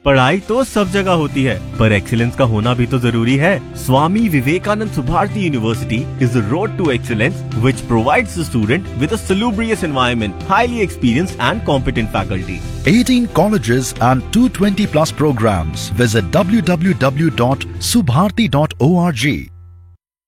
पढ़ाई तो सब जगह होती है, पर एक्सीलेंस का होना भी तो जरूरी है। Swami Vivekananda Subharti university is the road to excellence, which provides the student with a salubrious environment, highly experienced and competent faculty. 18 colleges and 220 plus programs. Visit www.subharti.org.